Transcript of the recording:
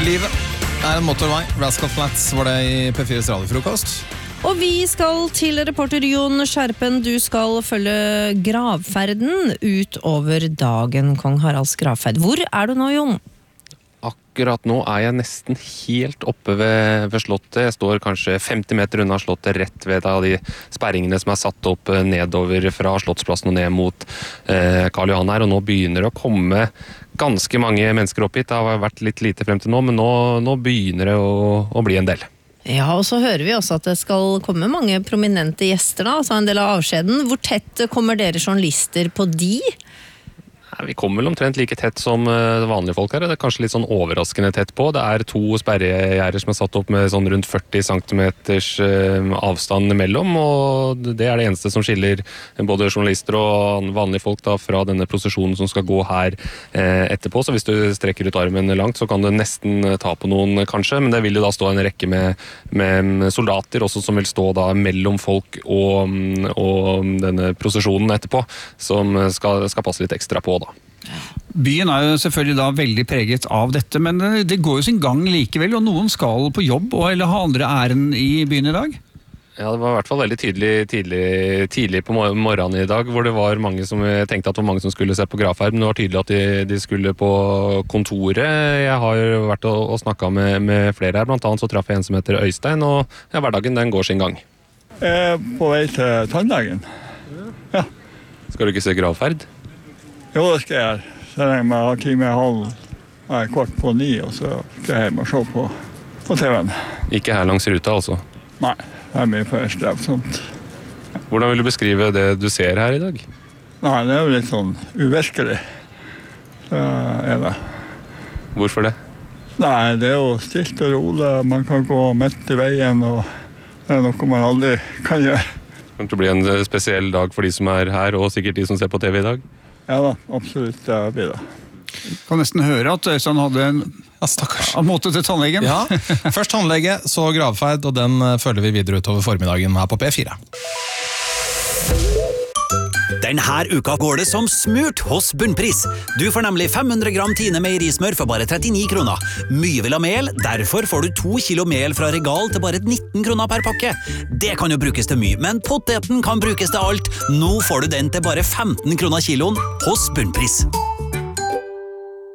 Livet er en motorvei. Rascal Flats var det i P4s radiofrokost. Og vi skal til reporter Jon Skjerpen. Du skal følge gravferden utover dagen, Kong Haralds gravferd. Hvor er du nå, Jon? Akkurat nå er jeg nesten helt oppe ved slottet. Jeg står kanskje 50 meter unna slottet, rett ved de sperringene som er satt opp nedover fra Slottsplassen og ned mot Karl Johan her. Og nå begynner det å komme ganske mange mennesker opp hit. Det har vært litt lite frem til nå, men nå begynner det å bli en del. Ja, og så hører vi også at det skal komme mange prominente gjester da, altså en del av avskjeden. Hvor tett kommer dere journalister på de? Vi kommer vel omtrent like tett som vanlige folk her. Det er kanskje litt sånn overraskende tett på. Det er 2 sperregjerder som er satt opp med sånn rundt 40 centimeters avstand mellom, og det er det eneste som skiller både journalister og vanlige folk da, fra denne prosesjonen som skal gå her etterpå. Så hvis du strekker ut armen langt, så kan du nesten ta på noen kanskje, men det vil jo da stå en rekke med soldater også som vil stå da mellom folk og denne prosesjonen etterpå, som skal passe litt ekstra på da. Byen er jo selvfølgelig da veldig preget av dette, men det går jo sin gang likevel, og noen skal på jobb eller ha andre ærend i byen i dag? Ja, det var i hvert fall veldig tidlig på morgenen i dag, hvor det var mange som tenkte at det var mange som skulle se på gravferd, men det var tydelig at de skulle på kontoret. Jeg har jo vært og snakket med flere her, blant annet så traff jeg en som heter Øystein, og ja, hverdagen den går sin gang. På vei til tannlegen. Ja. Skal du ikke se gravferd? Jo, det skal jeg. Så jeg har 10:30, kvart på 9, og så skal jeg hjem og se på TV-en. Ikke her langs ruta, altså? Nei, det er mye for strevsomt. Hvordan vil du beskrive det du ser her i dag? Nei, det er jo litt sånn uvirkelig. Det er det. Hvorfor det? Nei, det er jo stilt og rolig. Man kan gå midt i veien, og det er noe man aldri kan gjøre. Kommer det bli en spesiell dag for de som er her, og sikkert de som ser på TV i dag? Ja da, absolutt, det blir det. Jeg kan nesten høre at Øystein hadde en måte til tannlegen. Ja, først tannlege, så gravferd, og den følger vi videre utover formiddagen her på P4. Denne uka går det som smurt hos Bunnpris. Du får nemlig 500 gram Tine meierismør for bare 39 kroner. Mye vil ha mel, derfor får du 2 kilo mel fra Regal til bare 19 kroner per pakke. Det kan jo brukes til mye, men poteten kan brukes til alt. Nå får du den til bare 15 kroner kiloen hos Bunnpris.